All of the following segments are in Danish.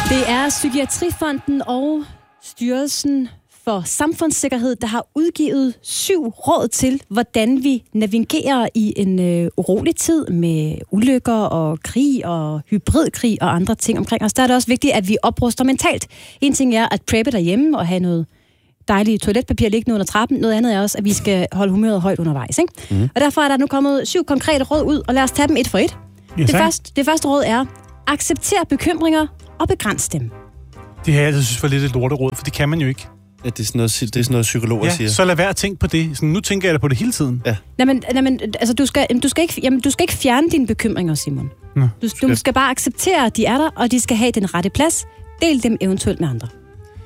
Det er Psykiatrifonden og Styrelsen for Samfundssikkerhed, der har udgivet 7 råd til, hvordan vi navigerer i en urolig tid med ulykker og krig og hybridkrig og andre ting omkring os. Der er det også vigtigt, at vi opruster mentalt. En ting er at preppe derhjemme og have noget dejligt toiletpapir liggende under trappen. Noget andet er også, at vi skal holde humøret højt undervejs. Ikke? Mm. Og derfor er der nu kommet 7 konkrete råd ud, og lad os tage dem et for et. Yes, det første råd er, accepter bekymringer og begræns dem. Det har jeg altid synes var lidt et lorteråd, for det kan man jo ikke. Ja, det er sådan noget psykologer siger. Så lad være at tænke på det. Sådan, nu tænker jeg da på det hele tiden. Ja. Jamen, altså, du skal ikke fjerne dine bekymringer, Simon. Du skal bare acceptere, at de er der, og de skal have den rette plads. Del dem eventuelt med andre.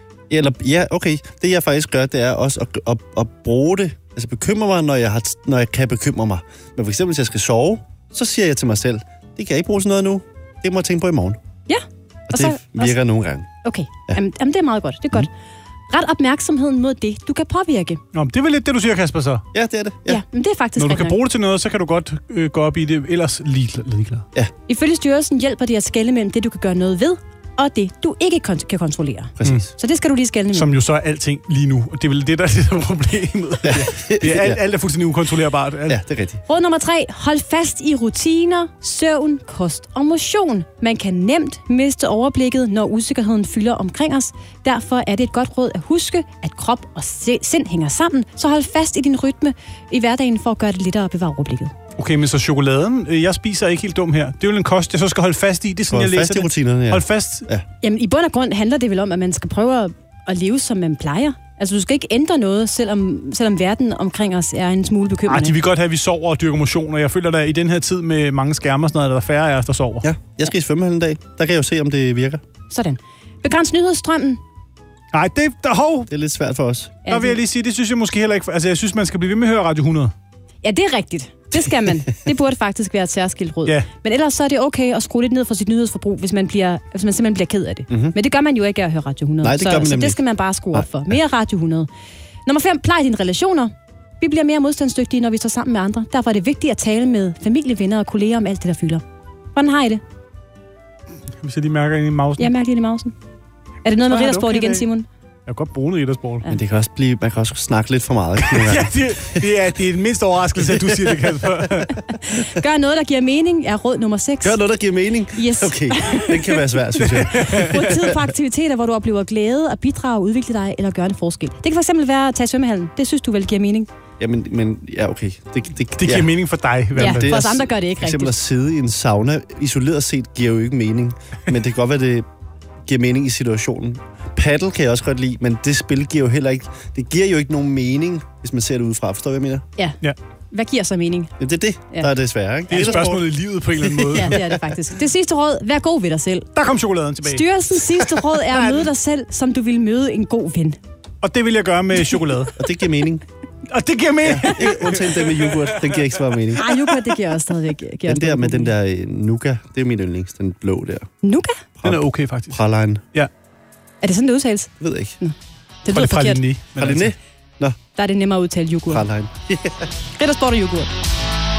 Ja, okay. Det jeg faktisk gør, det er også at bruge det. Altså bekymre mig, når jeg kan bekymre mig. Men for eksempel, hvis jeg skal sove, så siger jeg til mig selv, det kan jeg ikke bruge sådan noget nu. Det må jeg tænke på i morgen. Ja. Og det virker nogle gange. Okay, ja. Jamen, det er meget godt. Det er godt. Ret opmærksomheden mod det, du kan påvirke. Nå, det er vel lidt det, du siger, Kasper, så? Ja, det er det. Ja, men det er faktisk når du kan bruge det til noget, så kan du godt gå op i det, ellers ligeglad. Ja. Ifølge styrelsen hjælper det at skelne mellem det, du kan gøre noget ved, og det, du ikke kan kontrollere. Præcis. Så det skal du lige skelne med. Som jo så er alting lige nu. Og det er vel det, der er det problemet. Ja. Det er alt er fuldstændig ukontrollerbart. Ja, det er rigtigt. Råd nummer 3. Hold fast i rutiner, søvn, kost og motion. Man kan nemt miste overblikket, når usikkerheden fylder omkring os. Derfor er det et godt råd at huske, at krop og sind hænger sammen. Så hold fast i din rytme i hverdagen for at gøre det lettere at bevare overblikket. Okay, men så chokoladen, jeg spiser ikke helt dum her. Det er jo en kost, jeg så skal holde fast i. Det er sådan, jeg læser fast i rutinerne, ja. Hold fast. Ja. Jamen, i bund og grund handler det vel om, at man skal prøve at leve, som man plejer. Altså, du skal ikke ændre noget, selvom verden omkring os er en smule bekymrende. De vil godt have, at vi sover og dyrker motion, og jeg føler, at i den her tid med mange skærmer og sådan noget, der er færre af os, der sover. Ja, jeg skal i svømmehallen en dag. Der kan jeg jo se, om det virker. Sådan. Begræns nyhedsstrømmen. Nej, det er lidt svært for os. Der vil jeg lige sige, det synes jeg måske heller ikke. Altså, jeg synes, man skal blive ved med at høre Radio 100. Ja, det er rigtigt. Det skal man. Det burde faktisk være et særskilt råd. Ja. Men ellers så er det okay at skrue lidt ned for sit nyhedsforbrug, hvis man simpelthen bliver ked af det. Mm-hmm. Men det gør man jo ikke af at høre Radio 100. Nej, det gør man så det skal man bare skrue op for. Mere Radio 100. Nummer 5. Plej dine relationer. Vi bliver mere modstandsdygtige, når vi står sammen med andre. Derfor er det vigtigt at tale med familie, venner og kolleger om alt det, der fylder. Hvordan har I det? Hvis jeg lige mærker ind i mausen. Ja, mærker lige ind i mausen. Er det noget med riddersport igen, Simon? Jeg kan godt bruge noget riddersport. Ja. Men det kan også blive, man kan også snakke lidt for meget. Ja, det er den mindste overraskelse, at du siger det, Kasper. Gør noget, der giver mening, er råd nummer 6. Gør noget, der giver mening? Yes. Okay, den kan være svær, synes jeg. Brug tid på aktiviteter, hvor du oplever glæde og bidrage og udvikle dig eller gøre en forskel. Det kan for eksempel være at tage svømmehallen. Det synes du vel giver mening? Ja, men ja, okay. Det giver mening for dig. Ja, for os andre gør det ikke rigtigt. For eksempel at sidde i en sauna, isoleret set, giver jo ikke mening. Men det kan godt være, det giver mening i situationen. Paddle kan jeg også godt lide, men det spil giver jo heller ikke... Det giver jo ikke nogen mening, hvis man ser det udefra. Forstår du, hvad jeg mener? Ja. Hvad giver så mening? Ja, det er det, der er det svære, ikke? Det er et spørgsmål i livet på en eller anden måde. Ja, det er det faktisk. Det sidste råd, vær god ved dig selv. Der kom chokoladen tilbage. Styrelsens sidste råd er at møde dig selv, som du vil møde en god ven. Og det vil jeg gøre med chokolade. Og det giver mening. Og det giver mening? Ja, undtagen det med yoghurt. Den giver ikke så meget mening. Nej, yoghurt, det giver også stadigvæk. Den der med den der nougat, det er min yndlings. Den blå der. Nougat? Den er okay, faktisk. Praline. Ja. Er det sådan, det udtales? Jeg ved ikke. Det lyder forkert. Praline? Nå. Der er det nemmere at udtale yoghurt. Praline. Riddersport og yoghurt.